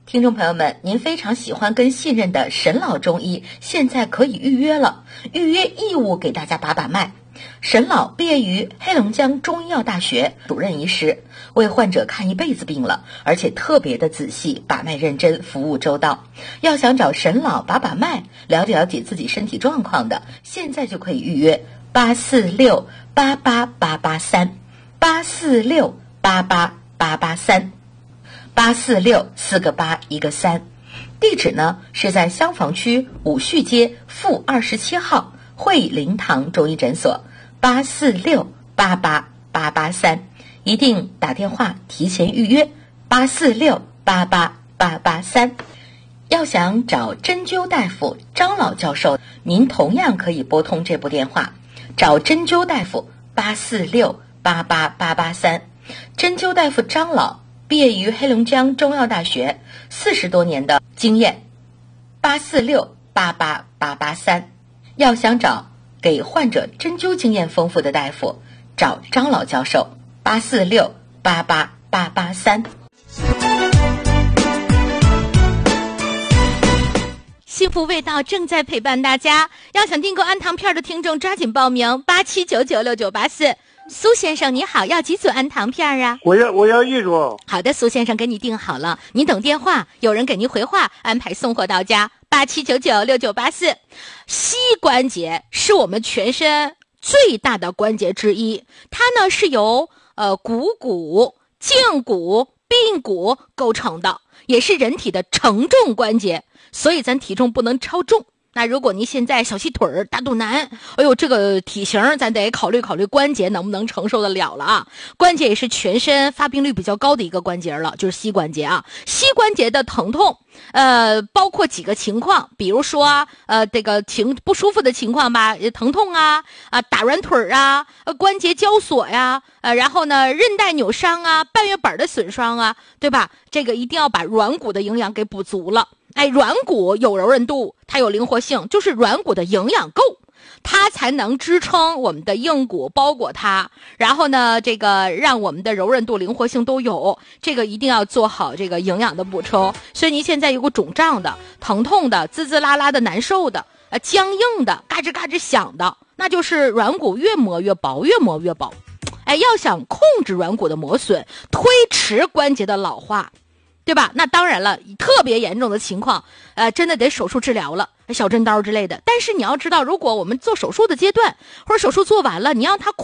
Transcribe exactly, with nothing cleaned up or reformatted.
听众朋友们，您非常喜欢跟信任的沈老中医，现在可以预约了，预约义务给大家把把脉。沈老毕业于黑龙江中医药大学，主任医师，为患者看一辈子病了，而且特别的仔细，把脉认真，服务周到。要想找沈老把把脉，了解了解自己身体状况的，现在就可以预约八四六八八八八三八四六八八八八三。八四六四个八一个三，地址呢是在香坊区五旭街负二十七号惠灵堂中医诊所，八四六八八八八三，一定打电话提前预约八四六八八八八三。要想找针灸大夫张老教授，您同样可以拨通这部电话，找针灸大夫八四六八八八八三。针灸大夫张老毕业于黑龙江中药大学，四十多年的经验，八四六八八八八三。要想找给患者针灸经验丰富的大夫，找张老教授，八四六八八八八三。 幸福味道正在陪伴大家，要想订购安糖片的听众抓紧报名，八七九九六九八四。苏先生你好，要几组安糖片啊？ 我要我要一组。 好的，苏先生给你订好了，您等电话，有人给您回话，安排送货到家。八七九九六九八四。膝关节是我们全身最大的关节之一，它呢是由呃股骨、胫骨、髌骨构成的，也是人体的承重关节，所以咱体重不能超重。那如果您现在小细腿儿、大肚腩，哎呦，这个体型咱得考虑考虑关节能不能承受得了了啊！关节也是全身发病率比较高的一个关节了，就是膝关节啊。膝关节的疼痛，呃，包括几个情况，比如说，呃，这个情不舒服的情况吧，疼痛啊，啊，打软腿儿啊，呃，关节交锁呀，呃，然后呢，韧带扭伤啊，半月板的损伤啊，对吧？这个一定要把软骨的营养给补足了。哎，软骨有柔韧度，它有灵活性，就是软骨的营养够，它才能支撑我们的硬骨包裹它，然后呢，这个让我们的柔韧度、灵活性都有，这个一定要做好这个营养的补充。所以您现在有个肿胀的、疼痛的、滋滋啦啦的、难受的、呃僵硬的、嘎吱嘎吱响的，那就是软骨越磨越薄，越磨越薄。哎，要想控制软骨的磨损，推迟关节的老化，对吧？那当然了，特别严重的情况，呃，真的得手术治疗了，小针刀之类的。但是你要知道，如果我们做手术的阶段，或者手术做完了，你让它